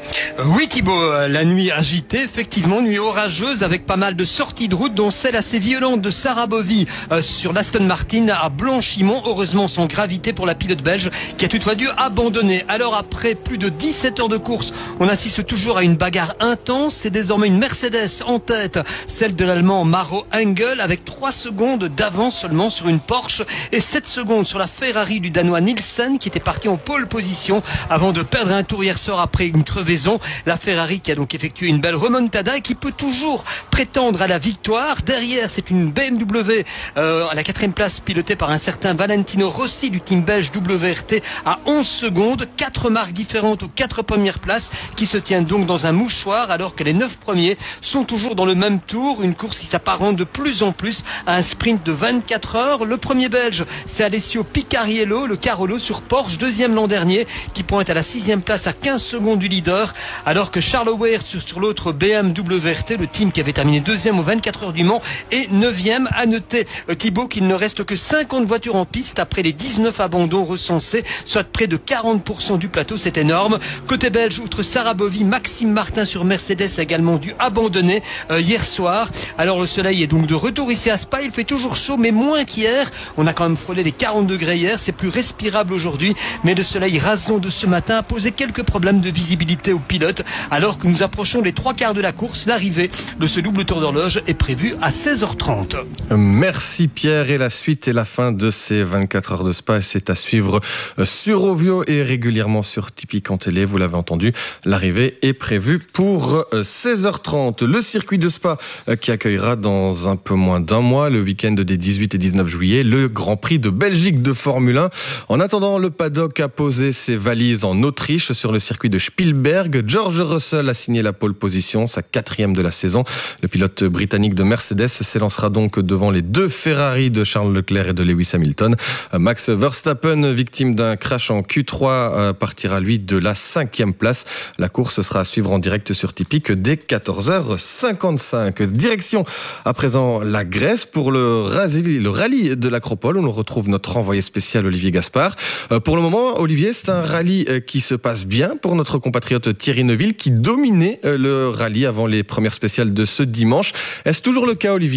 S1: Oui Thibaut, la nuit agitée, effectivement, nuit orageuse avec pas mal de sorties de route, dont celle assez violente de Sarah Bovy euh, sur l'Aston Martin à Blanchimont. Heureusement sans gravité pour la pilote belge qui a toutefois dû abandonner. Alors après plus de dix-sept heures de course, on assiste toujours à une bagarre intense. C'est désormais une Mercedes en tête, celle de l'Allemand Maro Engel, avec trois secondes d'avance seulement sur une Porsche et sept secondes sur la Ferrari du Danois Nielsen qui était parti en pole position avant de perdre un tour hier soir après une crevaison. La Ferrari qui a donc effectué une belle remontada et qui peut toujours prétendre à la victoire. Derrière, c'est une B M W euh, à la quatrième place pilotée par un certain Valentino Rossi du team belge W R T à onze secondes. Quatre marques différentes aux quatre premières places qui se tiennent donc dans un mouchoir alors que les neuf premiers sont toujours dans le même tour. Une course qui s'apparente de plus en plus à un sprint de vingt-quatre heures. Le premier belge, c'est Alessio Picariello, le Carolo sur Porsche, deuxième l'an dernier, qui pointe à la sixième place à quinze secondes du leader. Alors que Charles Weir sur, sur l'autre B M W R T, le team qui avait terminé deuxième aux vingt-quatre heures du Mans, est neuvième. À noter, euh, Thibaut, qu'il ne reste que cinquante voitures en piste après les dix-neuf abandons recensés, soit près de quarante pour cent du plateau, c'est énorme. Côté belge, outre Sarah Bovy, Maxime Martin sur Mercedes a également dû abandonner euh, hier soir. Alors le soleil est donc de retour ici à Spa, il fait toujours chaud mais moins qu'hier. On a quand même frôlé les quarante degrés hier, c'est plus respirable aujourd'hui, mais le soleil rasant de ce matin a posé quelques problèmes de visibilité aux pilotes. Alors que nous approchons les trois quarts de la course, l'arrivée de ce double tour d'horloge est prévue à seize heures trente.
S18: Merci Pierre, et la suite et la fin de ces vingt-quatre heures de Spa, c'est à suivre sur Ovio et régulièrement sur Tipeee en télé, vous l'avez entendu, l'arrivée est prévue pour seize heures trente. Le circuit de Spa qui accueillera dans un peu moins d'un mois, le week-end des dix-huit et dix-neuf juillet, le Grand Prix de Belgique de Formule un. En attendant, le paddock a posé ses valises en Autriche sur le circuit de Spielberg. George Russell a signé la pole position, sa quatrième de la saison. Le pilote britannique de Mercedes s'élancera donc devant les deux Ferrari de Charles Leclerc et de Lewis Hamilton. Max Verstappen, victime d'un crash en Q trois, partira lui de la cinquième place. La course sera à suivre en direct sur Tipeee dès quatorze heures cinquante-cinq. Direction à présent la Grèce pour le rallye, le rallye de l'Acropole. On retrouve notre envoyé spécial Olivier Gaspard. Pour le moment, Olivier, c'est un rallye qui se passe bien pour notre compatriote Thierry Neuville qui dominait le rallye avant les premières spéciales de ce dimanche. Est-ce toujours le cas, Olivier ?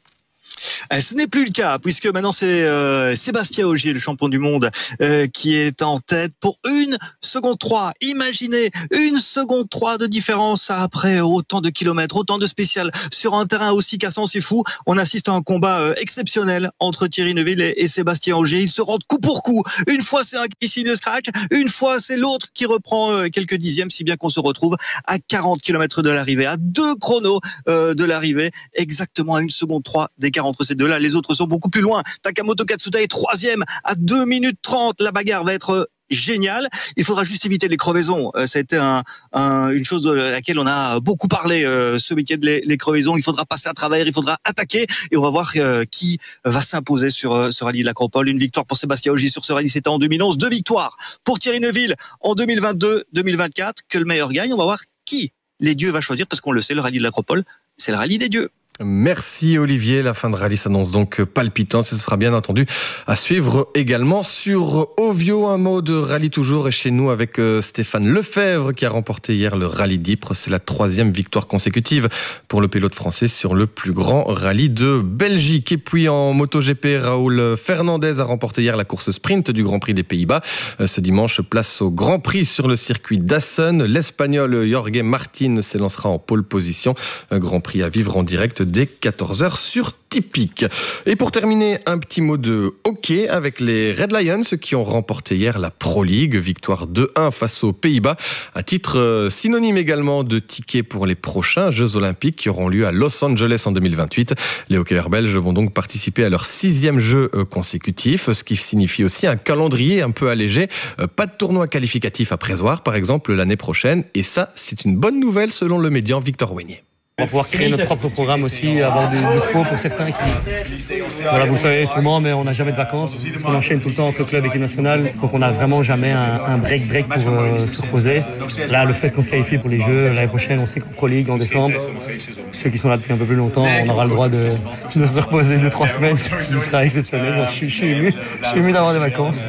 S2: Ce n'est plus le cas, puisque maintenant c'est euh, Sébastien Ogier, le champion du monde, euh, qui est en tête pour une seconde trois. Imaginez une seconde trois de différence après autant de kilomètres, autant de spéciales sur un terrain aussi cassant, c'est fou. On assiste à un combat euh, exceptionnel entre Thierry Neuville et, et Sébastien Ogier. Ils se rendent coup pour coup. Une fois c'est un qui signe le scratch, une fois c'est l'autre qui reprend euh, quelques dixièmes, si bien qu'on se retrouve à quarante kilomètres de l'arrivée, à deux chronos euh, de l'arrivée, exactement à une seconde trois d'écart entre ces deux-là. Les autres sont beaucoup plus loin. Takamoto Katsuta est troisième à deux minutes trente. La bagarre va être géniale. Il faudra juste éviter les crevaisons. Euh, ça a été un, un, une chose de laquelle on a beaucoup parlé euh, ce week-end, les, les crevaisons. Il faudra passer à travers, il faudra attaquer et on va voir euh, qui va s'imposer sur euh, ce rallye de l'Acropole. Une victoire pour Sébastien Ogier sur ce rallye, c'était en deux mille onze. Deux victoires pour Thierry Neuville en deux mille vingt-deux deux mille vingt-quatre. Que le meilleur gagne. On va voir qui les dieux va choisir parce qu'on le sait, le rallye de l'Acropole, c'est le rallye des dieux.
S18: Merci Olivier, la fin de rallye s'annonce donc palpitante, ce sera bien entendu à suivre également sur Ovio. Un mot de rallye toujours et chez nous avec Stéphane Lefebvre qui a remporté hier le rallye d'Ypres. C'est la troisième victoire consécutive pour le pilote français sur le plus grand rallye de Belgique. Et puis en MotoGP, Raoul Fernandez a remporté hier la course sprint du Grand Prix des Pays-Bas. Ce dimanche, place au Grand Prix sur le circuit d'Assen. L'Espagnol Jorge Martin s'élancera en pole position. Un Grand Prix à vivre en direct dès quatorze heures sur Tipeee. Et pour terminer, un petit mot de hockey avec les Red Lions qui ont remporté hier la Pro League, victoire deux un face aux Pays-Bas, un titre synonyme également de ticket pour les prochains Jeux Olympiques qui auront lieu à Los Angeles en deux mille vingt-huit. Les hockeyeurs belges vont donc participer à leur sixième jeu consécutif, ce qui signifie aussi un calendrier un peu allégé, pas de tournoi qualificatif à prévoir par exemple l'année prochaine, et ça c'est une bonne nouvelle selon le médian Victor Weignier.
S6: On va pouvoir créer notre propre programme aussi, avoir du, du repos pour certains qui... Voilà, vous le savez sûrement, mais on n'a jamais de vacances. On enchaîne tout le temps entre le club et l'équipe nationale. Donc on n'a vraiment jamais un, un break-break pour euh, se reposer. Là, le fait qu'on se qualifie pour les Jeux, l'année prochaine, on sait qu'en Pro League, en décembre, ceux qui sont là depuis un peu plus longtemps, on aura le droit de, de se reposer deux trois semaines, ce qui sera exceptionnel. Je suis, je suis ému, je suis ému d'avoir des vacances.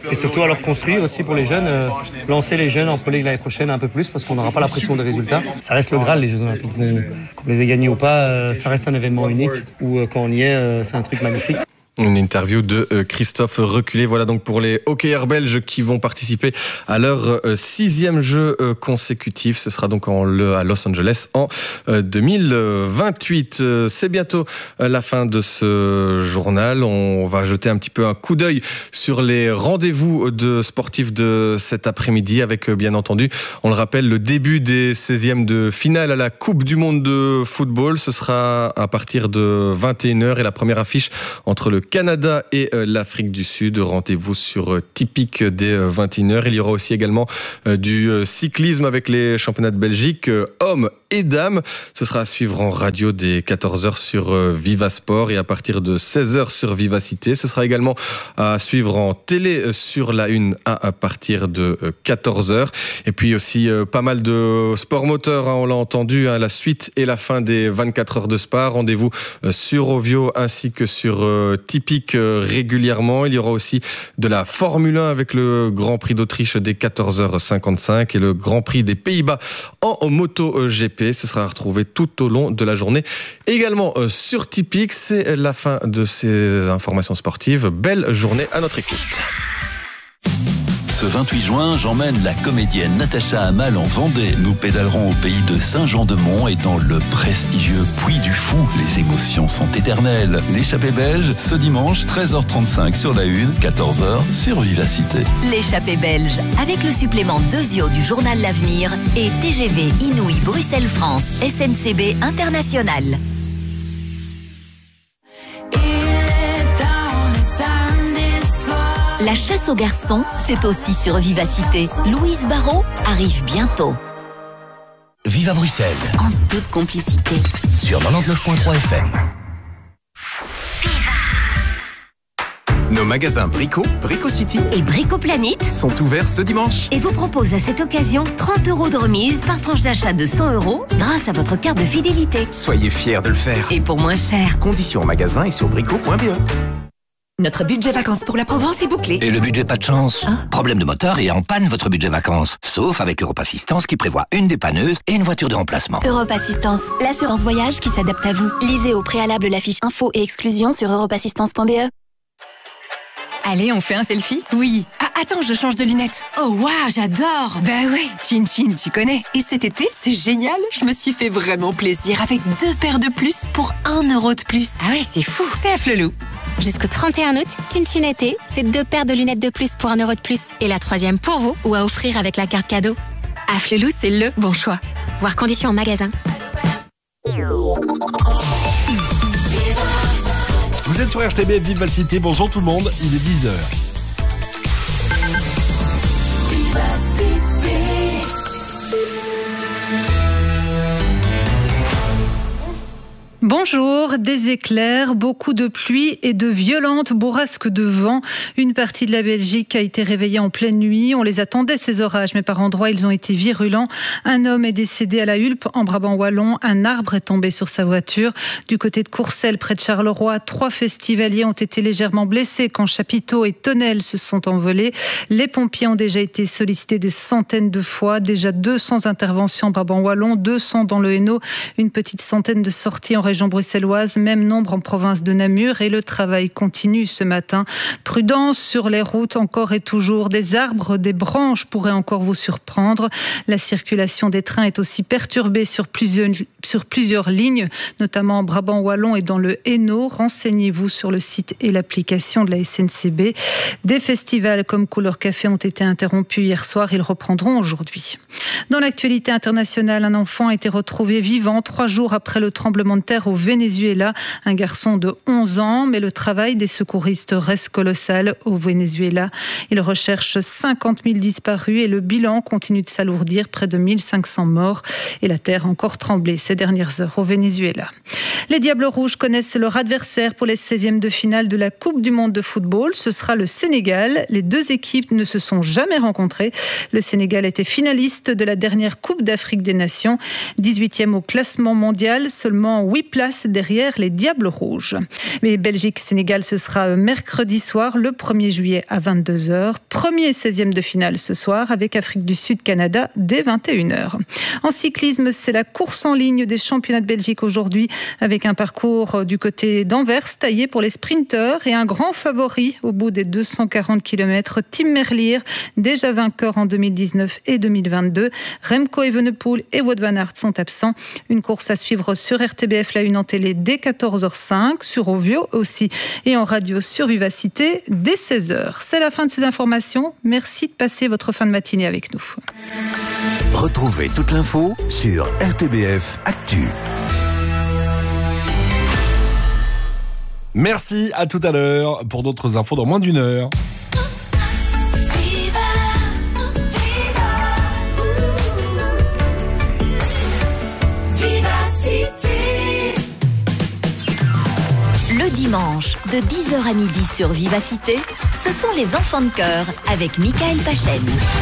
S12: Et surtout alors construire aussi pour les jeunes, euh, lancer les jeunes en Pro League l'année prochaine un peu plus parce qu'on n'aura pas la pression des résultats. Ça reste le Graal les Jeux Olympiques. Qu'on, qu'on les ait gagnés ou pas, euh, ça reste un événement unique où euh, quand on y est, euh, c'est un truc magnifique.
S18: Une interview de Christophe Reculé. Voilà donc pour les hockeyeurs belges qui vont participer à leur sixième jeu consécutif. Ce sera donc en, à Los Angeles en deux mille vingt-huit. C'est bientôt la fin de ce journal. On va jeter un petit peu un coup d'œil sur les rendez-vous de sportifs de cet après-midi avec, bien entendu, on le rappelle, le début des seizièmes de finale à la Coupe du Monde de football. Ce sera à partir de vingt et une heures et la première affiche entre le Canada et l'Afrique du Sud. Rendez-vous sur Typique dès vingt et une heures. Il y aura aussi également du cyclisme avec les championnats de Belgique, hommes et dames. Ce sera à suivre en radio dès quatorze heures sur Viva Sport et à partir de seize heures sur Vivacité. Ce sera également à suivre en télé sur la une à partir de quatorze heures. Et puis aussi pas mal de sport moteur, hein, on l'a entendu, hein, la suite et la fin des vingt-quatre heures de Spa. Rendez-vous sur Ovio ainsi que sur Typique régulièrement. Il y aura aussi de la Formule un avec le Grand Prix d'Autriche dès quatorze heures cinquante-cinq et le Grand Prix des Pays-Bas en moto G P. Ce sera retrouvé tout au long de la journée. Également sur Typique, c'est la fin de ces informations sportives. Belle journée à notre écoute.
S13: Ce vingt-huit juin, j'emmène la comédienne Natacha Hamel en Vendée. Nous pédalerons au pays de Saint-Jean-de-Mont et dans le prestigieux Puy du Fou. Les émotions sont éternelles. L'échappée belge, ce dimanche, treize heures trente-cinq sur la une, quatorze heures sur Vivacité.
S14: L'échappée belge, avec le supplément Dosio du journal L'Avenir et T G V Inouï Bruxelles-France, S N C B International. La chasse aux garçons, c'est aussi sur Vivacité. Louise Barrault arrive bientôt.
S19: Viva Bruxelles.
S14: En toute complicité.
S19: Sur quatre-vingt-dix-neuf virgule trois F M. Nos magasins Brico, Brico City
S14: et Brico Planet
S19: sont ouverts ce dimanche
S14: et vous proposent à cette occasion trente euros de remise par tranche d'achat de cent euros grâce à votre carte de fidélité.
S19: Soyez fiers de le faire.
S14: Et pour moins cher.
S19: Conditions au magasin et sur brico point b e.
S14: Notre budget vacances pour la Provence est bouclé.
S19: Et le budget pas de chance.
S14: Ah.
S19: Problème de moteur et en panne votre budget vacances. Sauf avec Europe Assistance qui prévoit une dépanneuse et une voiture de remplacement.
S14: Europe Assistance, l'assurance voyage qui s'adapte à vous. Lisez au préalable la fiche info et exclusion sur europe assistance point b e.
S20: Allez, on fait un selfie? Oui. Ah, attends, je change de lunettes. Oh, waouh, j'adore. Bah ouais, Chin Chin, tu connais. Et cet été, c'est génial. Je me suis fait vraiment plaisir avec deux paires de plus pour un euro de plus. Ah ouais, c'est fou. C'est à Flelou.
S21: Jusqu'au trente et un août, Chin Chin été, c'est deux paires de lunettes de plus pour un euro de plus. Et la troisième pour vous ou à offrir avec la carte cadeau. À Flelou, c'est le bon choix. Voir conditions en magasin.
S27: Vous êtes sur R T B F Vivacité, bonjour tout le monde, il est dix heures.
S28: Bonjour, des éclairs, beaucoup de pluie et de violentes bourrasques de vent. Une partie de la Belgique a été réveillée en pleine nuit. On les attendait, ces orages, mais par endroits, ils ont été virulents. Un homme est décédé à la Hulpe, en Brabant wallon. Un arbre est tombé sur sa voiture. Du côté de Courcelles, près de Charleroi, trois festivaliers ont été légèrement blessés quand chapiteaux et tonnelles se sont envolés. Les pompiers ont déjà été sollicités des centaines de fois. Déjà deux cents interventions en Brabant wallon, deux cents dans le Hainaut, une petite centaine de sorties en région bruxelloise, même nombre en province de Namur, et le travail continue ce matin. Prudence sur les routes encore et toujours. Des arbres, des branches pourraient encore vous surprendre. La circulation des trains est aussi perturbée sur plusieurs, sur plusieurs lignes, notamment en Brabant wallon et dans le Hainaut. Renseignez-vous sur le site et l'application de la S N C B. Des festivals comme Couleur Café ont été interrompus hier soir. Ils reprendront aujourd'hui. Dans l'actualité internationale, un enfant a été retrouvé vivant trois jours après le tremblement de terre au Venezuela, un garçon de onze ans, mais le travail des secouristes reste colossal au Venezuela. Ils recherchent cinquante mille disparus et le bilan continue de s'alourdir, près de mille cinq cents morts, et la terre a encore tremblé ces dernières heures au Venezuela. Les Diables Rouges connaissent leur adversaire pour les seizièmes de finale de la Coupe du Monde de football. Ce sera le Sénégal. Les deux équipes ne se sont jamais rencontrées. Le Sénégal était finaliste de la dernière Coupe d'Afrique des Nations, dix-huitième au classement mondial. Seulement huit place derrière les Diables Rouges. Mais Belgique-Sénégal, ce sera mercredi soir, le premier juillet à vingt-deux heures. Premier et seizième de finale ce soir avec Afrique du Sud-Canada dès vingt et une heures. En cyclisme, c'est la course en ligne des championnats de Belgique aujourd'hui avec un parcours du côté d'Anvers taillé pour les sprinteurs et un grand favori au bout des deux cent quarante kilomètres, Tim Merlier, déjà vainqueur en deux mille dix-neuf et deux mille vingt-deux. Remco Evenepoel et Wout van Aert sont absents. Une course à suivre sur R T B F, la une en télé dès quatorze heures cinq, sur Ovio aussi et en radio sur Vivacité dès seize heures. C'est la fin de ces informations. Merci de passer votre fin de matinée avec nous.
S17: Retrouvez toute l'info sur R T B F Actu.
S27: Merci, à tout à l'heure pour d'autres infos dans moins d'une heure.
S14: Le dimanche, de dix heures à midi sur Vivacité, ce sont les enfants de cœur avec Michael Pachen.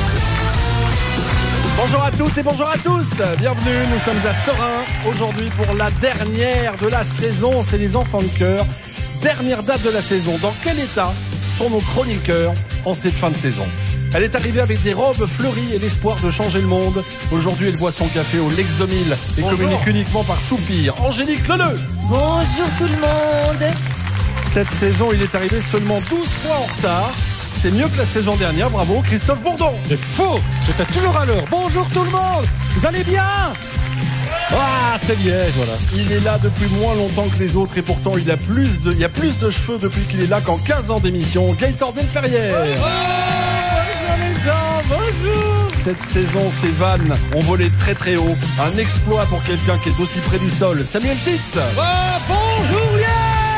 S27: Bonjour à toutes et bonjour à tous. Bienvenue, nous sommes à Serein aujourd'hui pour la dernière de la saison. C'est les enfants de cœur. Dernière date de la saison. Dans quel état sont nos chroniqueurs en cette fin de saison? Elle est arrivée avec des robes fleuries et l'espoir de changer le monde. Aujourd'hui, elle boit son café au Lexomil et bonjour. Communique uniquement par soupir. Angélique Leleu.
S5: Bonjour tout le monde.
S27: Cette saison, il est arrivé seulement douze fois en retard. C'est mieux que la saison dernière. Bravo, Christophe Bourdon.
S7: C'est faux. J'étais toujours à l'heure. Bonjour tout le monde. Vous allez bien? Ah, c'est Liège, voilà.
S27: Il est là depuis moins longtemps que les autres et pourtant il a plus de, il y a plus de cheveux depuis qu'il est là qu'en quinze ans d'émission. Gaëtan Delferrière.
S7: Oh, bonjour les gens, bonjour.
S27: Cette saison, ses vannes ont volé très très haut. Un exploit pour quelqu'un qui est aussi près du sol. Samuel Titz.
S7: Oh, bonjour Liège.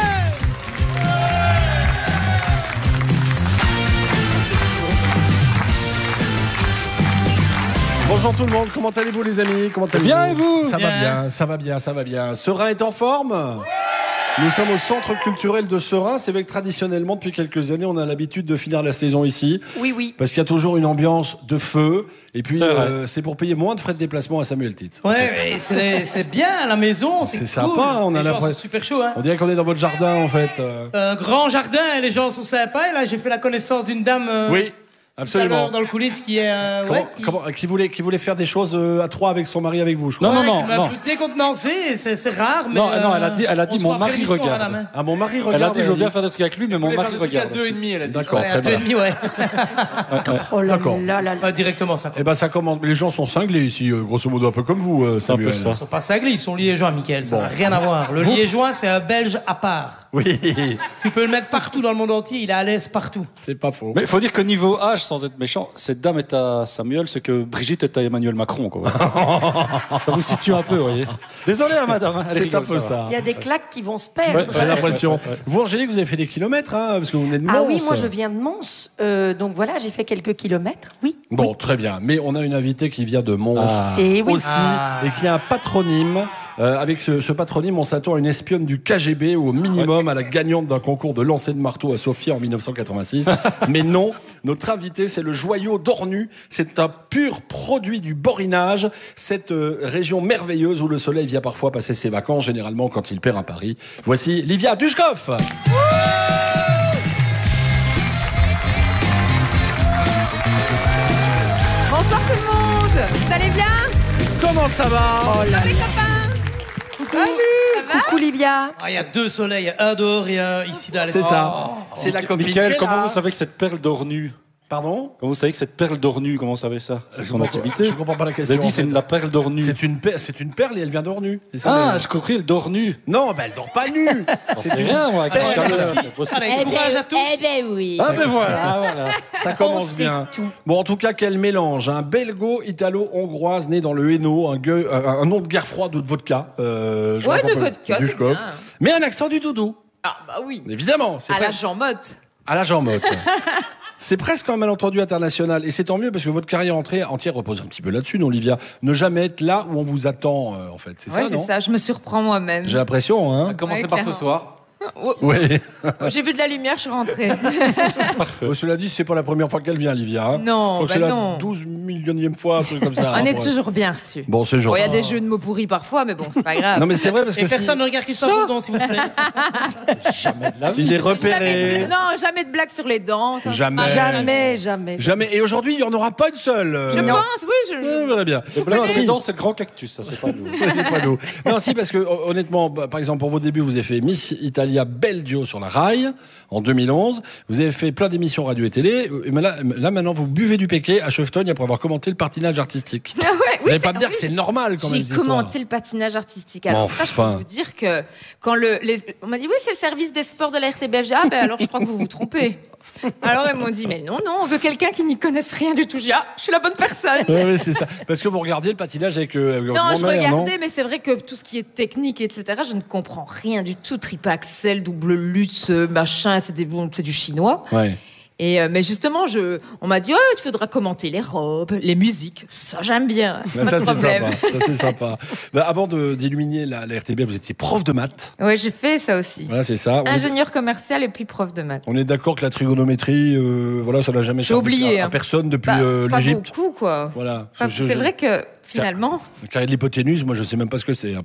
S27: Bonjour tout le monde, comment allez-vous les amis? Comment allez-vous?
S7: Bien et vous?
S27: Ça
S7: bien.
S27: va bien, ça va bien, ça va bien. Serein est en forme? Nous sommes au centre culturel de Serein. C'est vrai que traditionnellement, depuis quelques années, on a l'habitude de finir la saison ici.
S5: Oui, oui.
S27: Parce qu'il y a toujours une ambiance de feu. Et puis, c'est, euh, c'est pour payer moins de frais de déplacement à Samuel Titz.
S5: Ouais, mais c'est, c'est bien à la maison, c'est,
S27: c'est
S5: cool.
S27: sympa. On a
S5: les gens
S27: l'impression.
S5: sont super chauds, hein.
S27: On dirait qu'on est dans votre jardin, en fait.
S5: C'est un grand jardin, les gens sont sympas. Et là, j'ai fait la connaissance d'une dame. Euh...
S27: Oui. Absolument.
S5: Dans le coulisses qui est. Euh,
S27: comment,
S5: ouais, qui...
S27: Comment, qui, voulait, qui voulait faire des choses euh, à trois avec son mari, avec vous, je crois.
S5: Non,
S7: non,
S5: non,
S7: non.
S5: Qui m'a
S7: non.
S5: un peu décontenancé, c'est, c'est rare, mais.
S7: Non, euh, non, elle a dit, elle a dit mon mari regarde.
S27: Ah, mon mari regarde.
S7: Elle a dit, je veux bien faire des trucs avec lui, mais mon mari regarde.
S5: À deux et demi, elle a dit.
S27: D'accord,
S5: ouais,
S27: très
S5: à deux et demi, ouais. Oh là
S27: D'accord.
S5: là là là. Directement, ça.
S27: Eh ben, ça commence. Les gens sont cinglés ici, euh, grosso modo, un peu comme vous, euh, Samuel.
S5: Ils sont pas cinglés, ils sont liégeois, Mickaël. Ça n'a rien à voir. Le liégeois, c'est un Belge à part.
S27: Oui.
S5: Tu peux le mettre partout dans le monde entier, il est à l'aise partout.
S27: C'est pas faux.
S7: Mais il faut dire que niveau âge, sans être méchant, cette dame est à Samuel, c'est que Brigitte est à Emmanuel Macron, quoi. Ça vous situe un peu, vous voyez. Désolé, hein, madame.
S27: C'est rigole, un peu ça.
S5: Il y a des claques qui vont se perdre.
S27: Ouais, j'ai l'impression. Ouais, ouais. Vous, Angélique, vous avez fait des kilomètres, hein, parce que vous venez de Mons.
S5: Ah oui, moi je viens de Mons. Euh, donc voilà, j'ai fait quelques kilomètres. Oui.
S27: Bon,
S5: oui.
S27: Très bien. Mais on a une invitée qui vient de Mons
S5: ah. et oui.
S27: aussi,
S5: ah.
S27: et qui a un patronyme. Euh, avec ce, ce patronyme, on s'attend à une espionne du K G B ou au minimum ouais. à la gagnante d'un concours de lancer de marteau à Sofia en dix-neuf cent quatre-vingt-six. Mais non, notre invité, c'est le joyau d'Ornu. C'est un pur produit du Borinage, cette euh, région merveilleuse où le soleil vient parfois passer ses vacances, généralement quand il perd un pari. Voici Livia Dushkov.
S5: Bonsoir tout le monde. Vous allez bien?
S27: Comment ça va?
S5: Oh là les copains. Coucou. Salut. Coucou Livia. Il ah, y a deux soleils, un dehors et un ici dans les.
S27: C'est ça.
S5: Oh.
S27: C'est la copine.
S7: Mickaël, comment vous savez que cette perle d'Ornu?
S27: Pardon?
S7: Comment vous savez que cette perle d'Ornu, comment vous savez ça? C'est son activité.
S27: Je comprends pas la question.
S7: Vous avez dit c'est la perle d'Ornu.
S27: C'est une, per- c'est une perle et elle vient d'Ornu.
S7: Ah, mais... je compris, elle dort nue.
S27: Non, ben elle dort pas nue.
S7: C'est rien, moi, avec la chaleur.
S5: Allez, courage à tous. Eh ben oui.
S7: Ah ben voilà, ah, voilà.
S27: Ça commence bien.
S5: Tout.
S27: Bon, en tout cas, quel mélange. Un belgo-italo-hongroise né dans le Hainaut, un, gueux, un, un nom de guerre froide ou de vodka. Euh,
S5: ouais, de vodka, c'est bien.
S27: Mais un accent du doudou.
S5: Ah bah oui.
S27: Évidemment.
S5: C'est à la Jean Motte.
S27: À la Jean Motte. C'est presque un malentendu international et c'est tant mieux parce que votre carrière entière, entière repose un petit peu là-dessus, non, Olivia? Ne jamais être là où on vous attend, euh, en fait. C'est
S5: ouais,
S27: ça,
S5: c'est
S27: non?
S5: ça. Je me surprends moi-même.
S27: J'ai l'impression, hein.
S7: Commencez
S5: ouais,
S7: par ce soir.
S27: Oui.
S5: J'ai vu de la lumière, je suis rentrée.
S27: Parfait. Cela dit, c'est pas la première fois qu'elle vient, Livia. Hein.
S5: Non,
S27: Je crois que
S5: bah
S27: c'est
S5: non.
S27: la douze millionième fois, un truc comme ça.
S5: On
S27: hein,
S5: est
S27: pour-
S5: toujours bien reçus.
S27: Bon, c'est genre.
S5: Il y a des jeux de mots pourris parfois, mais bon, c'est pas grave.
S27: Non, mais c'est vrai parce que
S12: Et
S27: si-
S12: personne ne regarde Christophe Bourdon, s'il vous plaît.
S27: Il est
S5: Jamais
S27: repéré.
S5: de- non, jamais de blague sur les dents. ça,
S27: Jamais.
S5: c'est-
S28: Jamais, jamais.
S27: Jamais. Et aujourd'hui, il n'y en aura pas une seule. euh,
S5: Je pense, oui. Je, je-
S27: On verra bien.
S7: Les blagues
S27: Non,
S7: sur
S27: si.
S7: les dents, c'est le grand cactus, ça, c'est pas nous.
S27: C'est pas nous. Non, si, parce que hon- honnêtement, bah, par exemple, pour vos débuts, vous avez fait Miss Italia Belgio sur la Rai en deux mille onze. Vous avez fait plein d'émissions radio et télé. Et mais là, là, maintenant, vous buvez du péquet à Cheftogne après avoir commenté le patinage artistique.
S5: Ah ouais,
S27: Vous
S5: oui,
S27: n'allez pas
S5: c'est-
S27: me dire
S5: oui,
S27: que c'est normal quand même.
S5: J'ai
S27: cette histoire.
S5: commenté le patinage artistique. Alors, ça, je peux
S27: Enfin.
S5: vous dire que quand le, les, on m'a dit oui, c'est le service des sports de la R T B F. J'ai dit, ah ben alors je crois que vous vous trompez. Alors ils m'ont dit mais non, non, on veut quelqu'un qui n'y connaisse rien du tout. J'ai dit, ah, je suis la bonne personne.
S27: Oui, oui, c'est ça. Parce que vous regardiez le patinage avec, euh, avec votre
S5: Non, je
S27: grand-mère, non
S5: regardais, mais c'est vrai que tout ce qui est technique, et cetera, je ne comprends rien du tout. Triple axel, double lutte, machin, c'est des- bon, c'est du chinois.
S27: Ouais.
S5: Et euh, mais justement, je, on m'a dit, oh, tu faudras commenter les robes, les musiques. Ça, j'aime bien.
S27: Bah,
S5: Pas
S27: ça,
S5: de
S27: c'est
S5: problème.
S27: sympa. Ça, c'est sympa. Bah, avant de- d'illuminer la, la R T B, vous étiez prof de maths.
S5: Ouais, j'ai fait ça aussi.
S27: Voilà, c'est ça. On est-
S5: Ingénieur commercial et puis prof de maths.
S27: On est d'accord que la trigonométrie, euh, voilà, ça n'a jamais
S5: J'ai
S27: servi
S5: oublié,
S27: à, à
S5: hein.
S27: personne depuis
S5: Pas-
S27: euh,
S5: pas
S27: l'Égypte.
S5: beaucoup, quoi.
S27: Voilà.
S5: Enfin,
S27: Je- je-
S5: c'est
S27: je-
S5: vrai que finalement,
S27: Le carré de l'hypoténuse, moi, je sais même pas ce que c'est. hein.